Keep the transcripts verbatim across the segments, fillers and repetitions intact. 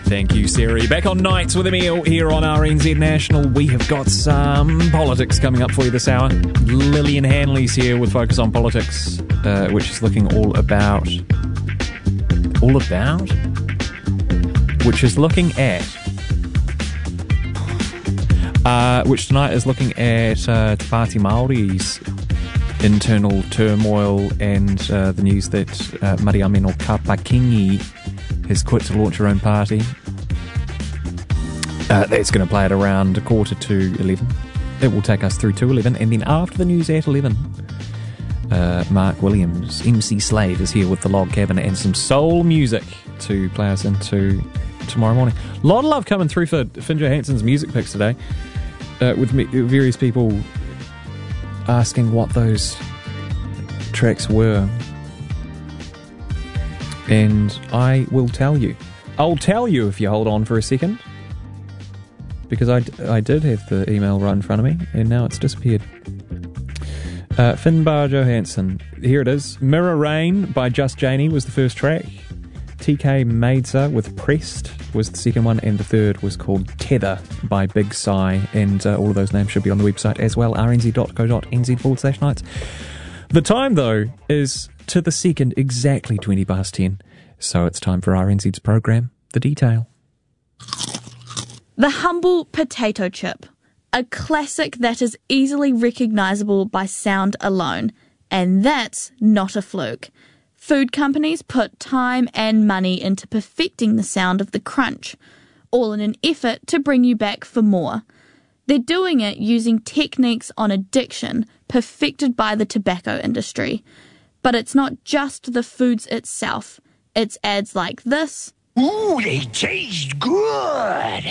Thank you, Siri. Back on Nights with Emil here on R N Z National. We have got some politics coming up for you this hour. Lillian Hanley's here with Focus on Politics, uh, which is looking all about... All about? Which is looking at... Uh, which tonight is looking at uh, Te Pāti Māori's internal turmoil and uh, the news that uh, Mariamino Kapakingi has quit to launch her own party. Uh, that's going to play it around a quarter to eleven. It will take us through to eleven, and then after the news at eleven, uh, Mark Williams, M C Slade, is here with the Log Cabin and some soul music to play us into tomorrow morning. A lot of love coming through for Finn Johansson's music picks today, uh, with me, various people asking what those tracks were. And I will tell you. I'll tell you if you hold on for a second. Because I, I did have the email right in front of me, and now it's disappeared. Uh, Finbar Johansson. Here it is. Mirror Rain by Just Janie was the first track. T K Maidsa with Pressed was the second one, and the third was called Tether by Big Psy, and uh, all of those names should be on the website as well, rnz.co.nz forward slash nights. The time, though, is to the second, exactly twenty past ten, so it's time for R N Z's program, The Detail. The humble potato chip, a classic that is easily recognisable by sound alone, and that's not a fluke. Food companies put time and money into perfecting the sound of the crunch, all in an effort to bring you back for more. They're doing it using techniques on addiction perfected by the tobacco industry. But it's not just the foods itself. It's ads like this. Ooh, they taste good.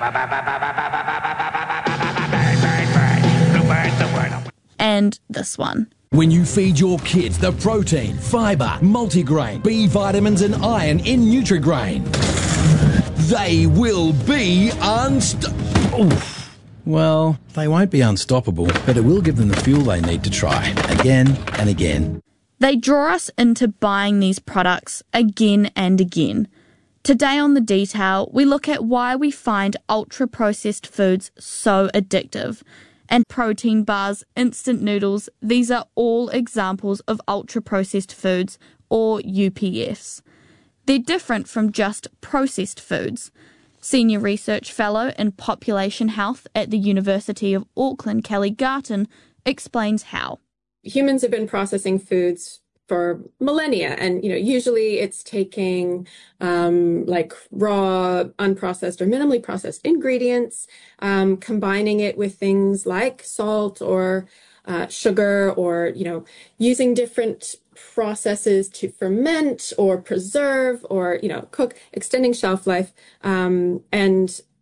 And this one. When you feed your kids the protein, fibre, multigrain, B vitamins and iron in Nutrigrain, they will be unstoppable. Well, they won't be unstoppable, but it will give them the fuel they need to try again and again. They draw us into buying these products again and again. Today on The Detail, we look at why we find ultra-processed foods so addictive. And protein bars, instant noodles, these are all examples of ultra-processed foods, or U P Fs. They're different from just processed foods. Senior Research Fellow in Population Health at the University of Auckland, Kelly Garton, explains how. Humans have been processing foods for millennia, and you know, usually it's taking um, like raw, unprocessed or minimally processed ingredients, um, combining it with things like salt or uh, sugar, or you know, using different processes to ferment or preserve or you know, cook, extending shelf life, um, and